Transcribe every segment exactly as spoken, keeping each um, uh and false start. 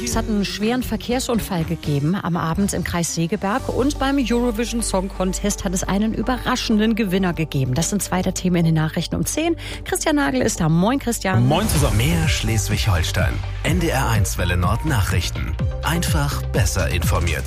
Es hat einen schweren Verkehrsunfall gegeben am Abend im Kreis Segeberg und beim Eurovision Song Contest hat es einen überraschenden Gewinner gegeben. Das sind zwei der Themen in den Nachrichten um zehn. Christian Nagel ist da. Moin Christian. Moin zusammen. Mehr Schleswig-Holstein. N D R eins Welle Nord Nachrichten. Einfach besser informiert.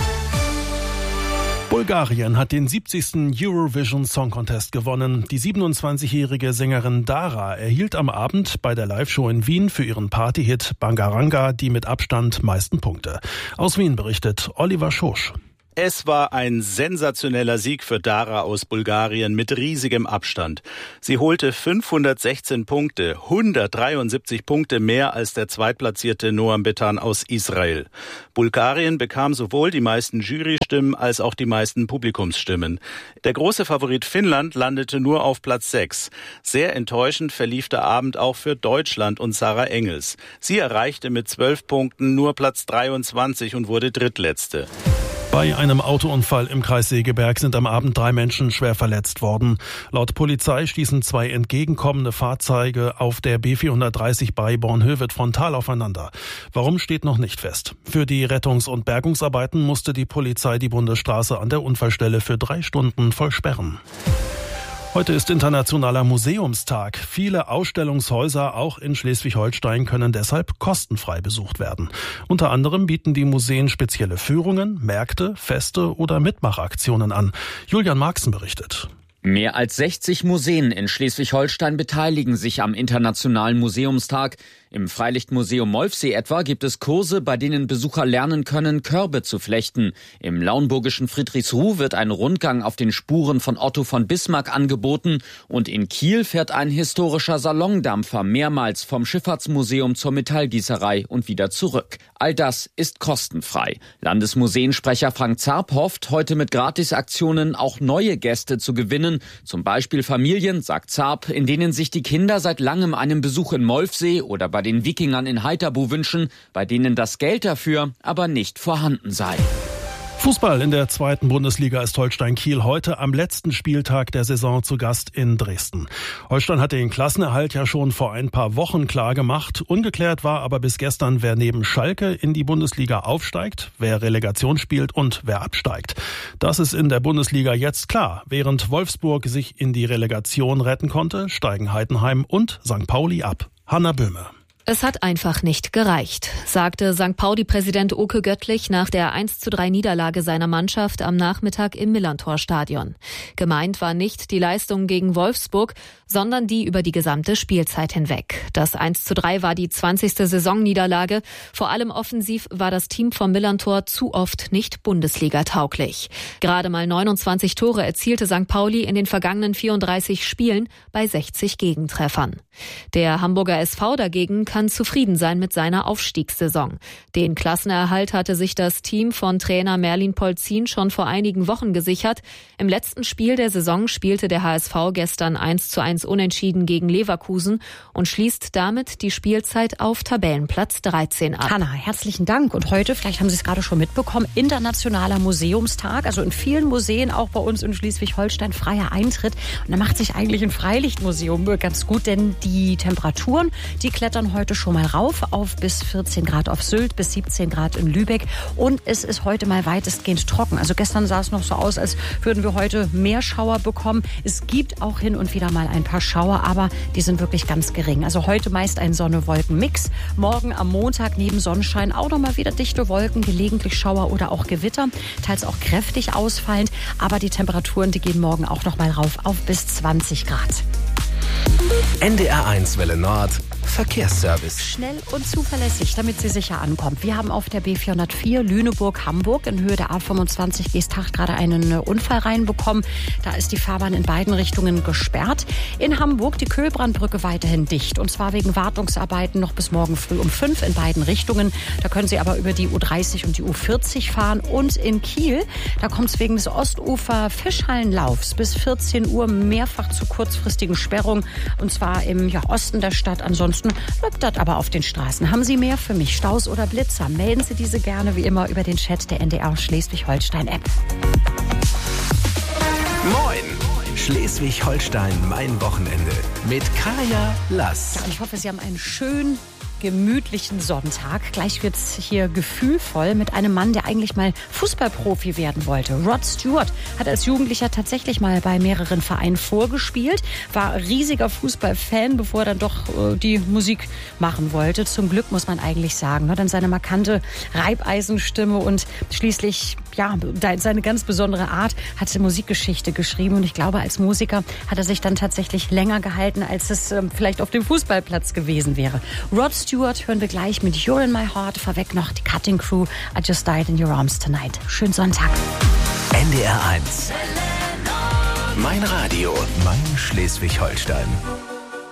Bulgarien hat den siebzigsten Eurovision Song Contest gewonnen. Die siebenundzwanzigjährige Sängerin Dara erhielt am Abend bei der Live-Show in Wien für ihren Partyhit Bangaranga die mit Abstand meisten Punkte. Aus Wien berichtet Oliver Schosch. Es war ein sensationeller Sieg für Dara aus Bulgarien mit riesigem Abstand. Sie holte fünfhundertsechzehn Punkte, hundertdreiundsiebzig Punkte mehr als der zweitplatzierte Noam Betan aus Israel. Bulgarien bekam sowohl die meisten Jurystimmen als auch die meisten Publikumsstimmen. Der große Favorit Finnland landete nur auf Platz sechs. Sehr enttäuschend verlief der Abend auch für Deutschland und Sarah Engels. Sie erreichte mit zwölf Punkten nur Platz dreiundzwanzig und wurde Drittletzte. Bei einem Autounfall im Kreis Segeberg sind am Abend drei Menschen schwer verletzt worden. Laut Polizei stießen zwei entgegenkommende Fahrzeuge auf der B vierhundertdreißig bei Bornhöved frontal aufeinander. Warum, steht noch nicht fest. Für die Rettungs- und Bergungsarbeiten musste die Polizei die Bundesstraße an der Unfallstelle für drei Stunden vollsperren. Heute ist Internationaler Museumstag. Viele Ausstellungshäuser, auch in Schleswig-Holstein, können deshalb kostenfrei besucht werden. Unter anderem bieten die Museen spezielle Führungen, Märkte, Feste oder Mitmachaktionen an. Julian Marxen berichtet. Mehr als sechzig Museen in Schleswig-Holstein beteiligen sich am Internationalen Museumstag. Im Freilichtmuseum Molfsee etwa gibt es Kurse, bei denen Besucher lernen können, Körbe zu flechten. Im lauenburgischen Friedrichsruh wird ein Rundgang auf den Spuren von Otto von Bismarck angeboten. Und in Kiel fährt ein historischer Salondampfer mehrmals vom Schifffahrtsmuseum zur Metallgießerei und wieder zurück. All das ist kostenfrei. Landesmuseensprecher Frank Zarp hofft, heute mit Gratisaktionen auch neue Gäste zu gewinnen. Zum Beispiel Familien, sagt Zarp, in denen sich die Kinder seit langem einen Besuch in Molfsee oder bei den Wikingern in Heiterbu wünschen, bei denen das Geld dafür aber nicht vorhanden sei. Fußball in der zweiten Bundesliga ist Holstein Kiel heute am letzten Spieltag der Saison zu Gast in Dresden. Holstein hatte den Klassenerhalt ja schon vor ein paar Wochen klar gemacht. Ungeklärt war aber bis gestern, wer neben Schalke in die Bundesliga aufsteigt, wer Relegation spielt und wer absteigt. Das ist in der Bundesliga jetzt klar. Während Wolfsburg sich in die Relegation retten konnte, steigen Heidenheim und Sankt Pauli ab. Hanna Böhme. Es hat einfach nicht gereicht, sagte Sankt Pauli-Präsident Oke Göttlich nach der eins zu drei Niederlage seiner Mannschaft am Nachmittag im Millerntor-Stadion. Gemeint war nicht die Leistung gegen Wolfsburg, sondern die über die gesamte Spielzeit hinweg. Das eins zu drei war die zwanzigste Saisonniederlage. Vor allem offensiv war das Team vom Millerntor zu oft nicht Bundesliga-tauglich. Gerade mal neunundzwanzig Tore erzielte Sankt Pauli in den vergangenen vierunddreißig Spielen bei sechzig Gegentreffern. Der Hamburger S V dagegen kann zufrieden sein mit seiner Aufstiegssaison. Den Klassenerhalt hatte sich das Team von Trainer Merlin Polzin schon vor einigen Wochen gesichert. Im letzten Spiel der Saison spielte der H S V gestern eins zu eins unentschieden gegen Leverkusen und schließt damit die Spielzeit auf Tabellenplatz dreizehn ab. Hanna, herzlichen Dank. Und heute, vielleicht haben Sie es gerade schon mitbekommen, Internationaler Museumstag. Also in vielen Museen, auch bei uns in Schleswig-Holstein, freier Eintritt. Und da macht sich eigentlich ein Freilichtmuseum ganz gut, denn die Temperaturen, die klettern heute schon mal rauf auf bis vierzehn Grad auf Sylt, bis siebzehn Grad in Lübeck. Und es ist heute mal weitestgehend trocken. Also gestern sah es noch so aus, als würden wir heute mehr Schauer bekommen. Es gibt auch hin und wieder mal ein paar Schauer, aber die sind wirklich ganz gering. Also heute meist ein Sonne-Wolken-Mix. Morgen am Montag neben Sonnenschein auch noch mal wieder dichte Wolken, gelegentlich Schauer oder auch Gewitter. Teils auch kräftig ausfallend. Aber die Temperaturen, die gehen morgen auch noch mal rauf auf bis zwanzig Grad. N D R eins Welle Nord Verkehrsservice. Schnell und zuverlässig, damit sie sicher ankommt. Wir haben auf der B vierhundertvier Lüneburg-Hamburg in Höhe der A fünfundzwanzig Geesthacht gerade einen Unfall reinbekommen. Da ist die Fahrbahn in beiden Richtungen gesperrt. In Hamburg die Köhlbrandbrücke weiterhin dicht. Und zwar wegen Wartungsarbeiten noch bis morgen früh um fünf in beiden Richtungen. Da können Sie aber über die U dreißig und die U vierzig fahren. Und in Kiel, da kommt es wegen des Ostufer Fischhallenlaufs bis vierzehn Uhr mehrfach zu kurzfristigen Sperrungen. Und zwar im ja, Osten der Stadt. Ansonsten läuft das aber auf den Straßen. Haben Sie mehr für mich, Staus oder Blitzer? Melden Sie diese gerne wie immer über den Chat der N D R Schleswig-Holstein-App. Moin! Schleswig-Holstein, mein Wochenende. Mit Kaya Lass. Ja, ich hoffe, Sie haben einen schönen gemütlichen Sonntag. Gleich wird's hier gefühlvoll mit einem Mann, der eigentlich mal Fußballprofi werden wollte. Rod Stewart hat als Jugendlicher tatsächlich mal bei mehreren Vereinen vorgespielt, war riesiger Fußballfan, bevor er dann doch äh, die Musik machen wollte. Zum Glück muss man eigentlich sagen, ne? Denn seine markante Reibeisenstimme und schließlich ja, seine ganz besondere Art hat Musikgeschichte geschrieben. Und ich glaube, als Musiker hat er sich dann tatsächlich länger gehalten, als es ähm, vielleicht auf dem Fußballplatz gewesen wäre. Rod Stewart hören wir gleich mit You're in My Heart. Vorweg noch die Cutting Crew. I Just Died in Your Arms Tonight. Schönen Sonntag. N D R eins. Mein Radio. Mein Schleswig-Holstein.